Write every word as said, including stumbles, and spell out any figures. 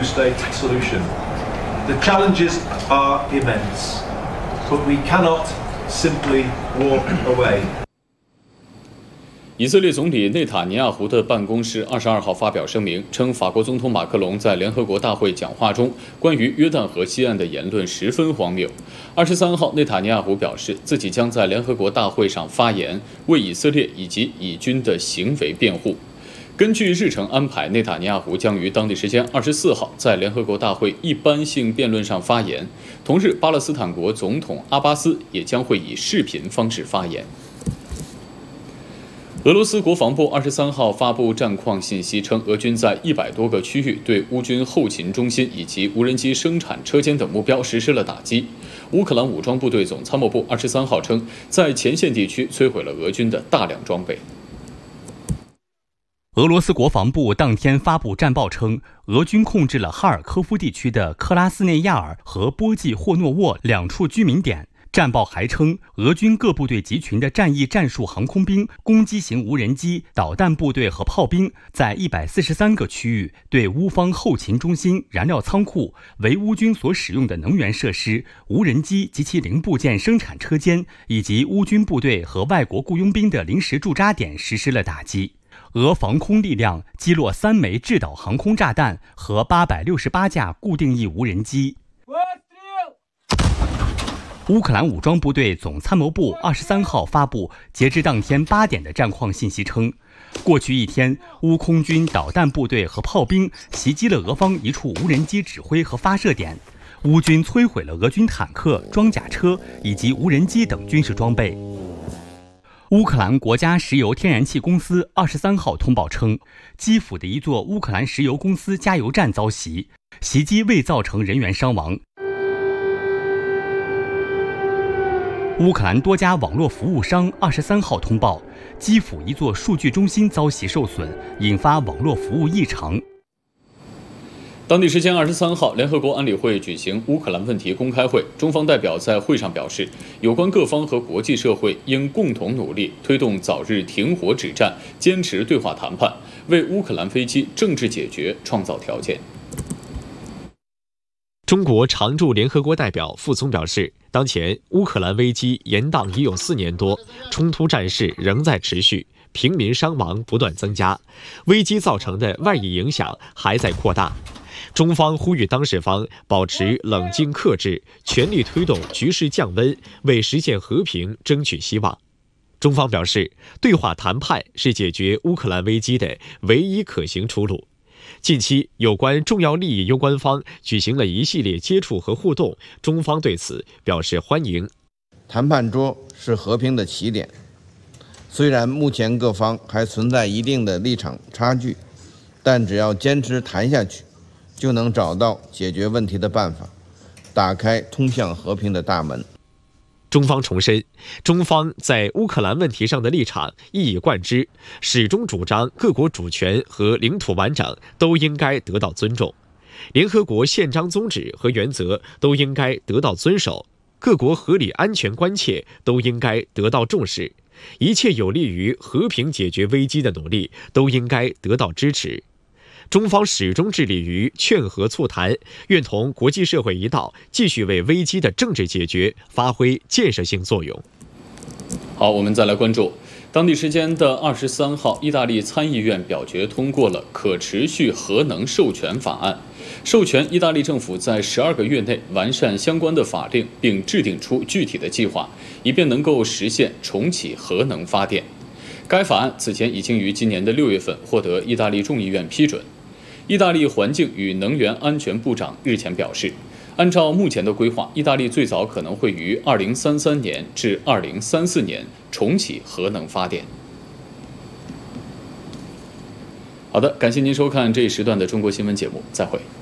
two-state solution. The challenges are immense, but we cannot simply walk away. 以色列总理内塔尼亚胡的办公室二十二号发表声明，称法国总统马克龙在联合国大会讲话中关于约旦河西岸的言论十分荒谬。二十三号，内塔尼亚胡表示自己将在联合国大会上发言，为以色列以及以军的行为辩护。根据日程安排，内塔尼亚胡将于当地时间二十四号在联合国大会一般性辩论上发言，同日，巴勒斯坦国总统阿巴斯也将会以视频方式发言。 俄罗斯国防部二十三号发布战况信息称，俄军在一百多个区域对乌军后勤中心以及无人机生产车间等目标实施了打击。乌克兰武装部队总参谋部二十三号称，在前线地区摧毁了俄军的大量装备。 俄罗斯国防部当天发布战报称，俄军控制了哈尔科夫地区的克拉斯内亚尔和波季霍诺沃两处居民点。 战报还称，俄军各部队集群的战役战术航空兵、攻击型无人机、导弹部队和炮兵，在一百四十三个区域对乌方后勤中心、燃料仓库、为乌军所使用的能源设施、无人机及其零部件生产车间，以及乌军部队和外国雇佣兵的临时驻扎点实施了打击。俄防空力量击落三枚制导航空炸弹和八百六十八架固定翼无人机。 乌克兰武装部队总参谋部二十三号发布截至当天八点的战况信息称，过去一天，乌空军导弹部队和炮兵袭击了俄方一处无人机指挥和发射点，乌军摧毁了俄军坦克、装甲车以及无人机等军事装备。乌克兰国家石油天然气公司二十三号通报称，基辅的一座乌克兰石油公司加油站遭袭，袭击未造成人员伤亡。 乌克兰多家网络服务商二十三号通报，基辅一座数据中心遭袭受损，引发网络服务异常。 当地时间二十三号，联合国安理会举行乌克兰问题公开会，中方代表在会上表示，有关各方和国际社会应共同努力，推动早日停火止战，坚持对话谈判，为乌克兰危机政治解决创造条件。 中国常驻联合国代表傅聪表示，当前乌克兰危机延宕已有四年多，冲突战事仍在持续，平民伤亡不断增加，危机造成的外溢影响还在扩大。中方呼吁当事方保持冷静克制，全力推动局势降温，为实现和平争取希望。中方表示，对话谈判是解决乌克兰危机的唯一可行出路。 近期，有关重要利益攸关方举行了一系列接触和互动，中方对此表示欢迎。 谈判桌是和平的起点，虽然目前各方还存在一定的立场差距，但只要坚持谈下去，就能找到解决问题的办法，打开通向和平的大门。 中方重申，中方在乌克兰问题上的立场一以贯之，始终主张各国主权和领土完整都应该得到尊重，联合国宪章宗旨和原则都应该得到遵守，各国合理安全关切都应该得到重视，一切有利于和平解决危机的努力都应该得到支持。 中方始终致力于劝和促谈，愿同国际社会一道，继续为危机的政治解决发挥建设性作用。 好，我们再来关注当地时间的二十三号，意大利参议院表决通过了可持续核能授权法案，授权意大利政府在十二个月内完善相关的法令，并制定出具体的计划，以便能够实现重启核能发电。该法案此前已经于今年的六月份获得意大利众议院批准。 意大利环境与能源安全部长日前表示，按照目前的规划，意大利最早可能会于二零三三年至二零三四年重启核能发电。好的，感谢您收看这一时段的中国新闻节目，再会。